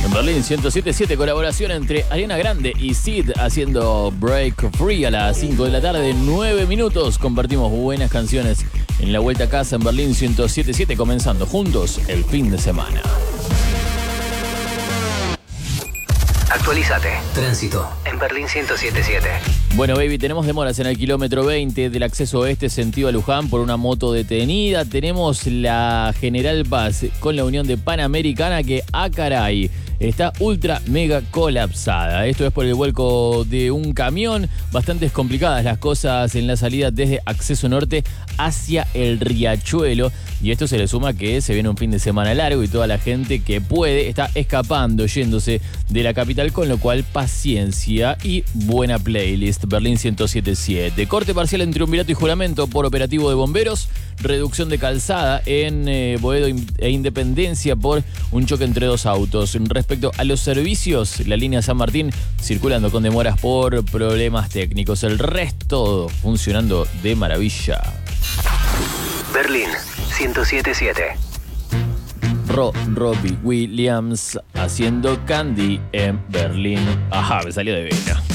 En Berlín 107.7, colaboración entre Ariana Grande y Sid haciendo Break Free a las 5 de la tarde, 9 minutos. Compartimos buenas canciones en la vuelta a casa en Berlín 107.7, comenzando juntos el fin de semana. Actualizate. Tránsito en Berlín 107.7. Bueno, baby, tenemos demoras en el kilómetro 20 del acceso oeste sentido a Luján por una moto detenida. Tenemos la General Paz con la unión de Panamericana que, caray, está ultra mega colapsada. Esto es por el vuelco de un camión. Bastante complicadas las cosas en la salida desde acceso norte hacia el Riachuelo. Y esto se le suma que se viene un fin de semana largo y toda la gente que puede está escapando, yéndose de la capital, con lo cual paciencia y buena playlist. Berlín 107.7. Corte parcial en Triunvirato y Juramento por operativo de bomberos. Reducción de calzada en Boedo e Independencia por un choque entre dos autos. Respecto a los servicios, la línea San Martín circulando con demoras por problemas técnicos. El resto funcionando de maravilla. Berlín 107.7. Robbie Williams haciendo Candy en Berlín. Ajá, me salió de vena.